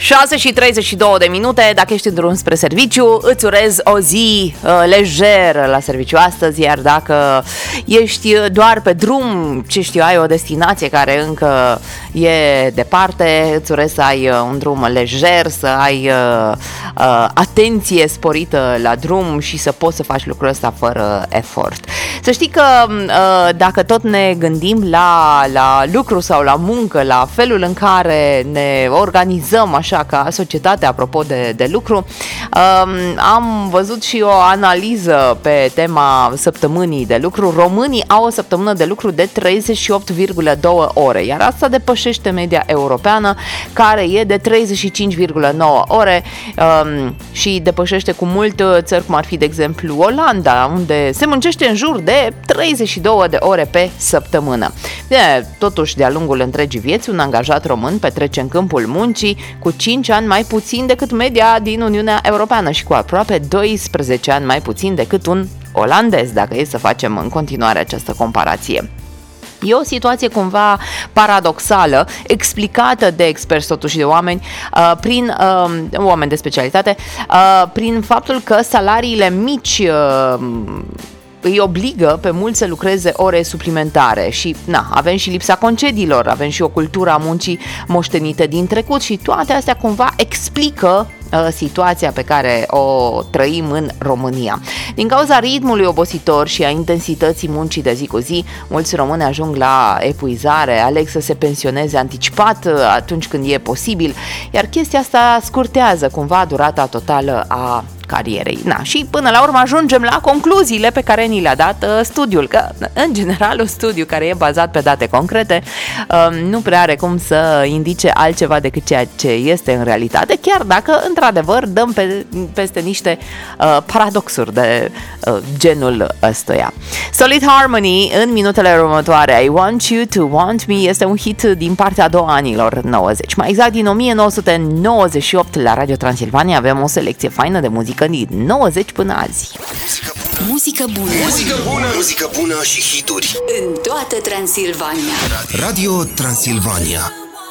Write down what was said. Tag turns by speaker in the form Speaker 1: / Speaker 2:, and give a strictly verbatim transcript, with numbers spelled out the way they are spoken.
Speaker 1: șase și treizeci și două de minute, dacă ești în drum spre serviciu, îți urez o zi uh, lejeră la serviciu astăzi, iar dacă ești doar pe drum, ce știu, ai o destinație care încă e departe, îți urez să ai uh, un drum lejer, să ai uh, uh, atenție sporită la drum și să poți să faci lucrul ăsta fără efort. Să știi că uh, dacă tot ne gândim la, la lucru sau la muncă, la felul în care ne organizăm așa ca societate, apropo de, de lucru, um, am văzut și o analiză pe tema săptămânii de lucru. Românii au o săptămână de lucru de treizeci și opt virgulă doi ore, iar asta depășește media europeană, care e de treizeci și cinci virgulă nouă ore um, și depășește cu mult țări cum ar fi, de exemplu, Olanda, unde se muncește în jur de treizeci și două de ore pe săptămână. Bine, totuși, de-a lungul întregii vieți, un angajat român petrece în câmpul muncii cu cinci ani mai puțin decât media din Uniunea Europeană și cu aproape doisprezece ani mai puțin decât un olandez, dacă e să facem în continuare această comparație. E o situație cumva paradoxală, explicată de experți, totuși de oameni, uh, prin uh, oameni de specialitate, uh, prin faptul că salariile mici uh, îi obligă pe mulți să lucreze ore suplimentare și na, avem și lipsa concediilor, avem și o cultură a muncii moștenite din trecut și toate astea cumva explică uh, situația pe care o trăim în România. Din cauza ritmului obositor și a intensității muncii de zi cu zi, mulți români ajung la epuizare, aleg să se pensioneze anticipat uh, atunci când e posibil, iar chestia asta scurtează cumva durata totală a carierei. Na, și până la urmă ajungem la concluziile pe care ni le-a dat uh, studiul, că în general un studiu care e bazat pe date concrete uh, nu prea are cum să indice altceva decât ceea ce este în realitate, chiar dacă într-adevăr dăm pe, peste niște uh, paradoxuri de uh, genul ăstuia. Solid Harmony în minutele următoare. I Want You to Want Me este un hit din partea a doua anilor nouăzeci, mai exact din o mie nouă sute nouăzeci și opt. La Radio Transilvania avem o selecție faină de muzică din nouăzeci până azi.
Speaker 2: Muzică bună.
Speaker 3: Muzică bună. Muzică bună și hituri
Speaker 2: în toată Transilvania.
Speaker 3: Radio Transilvania.